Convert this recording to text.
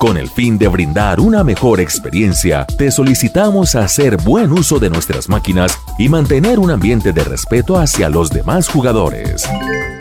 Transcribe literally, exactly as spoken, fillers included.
Con el fin de brindar una mejor experiencia, te solicitamos hacer buen uso de nuestras máquinas y mantener un ambiente de respeto hacia los demás jugadores.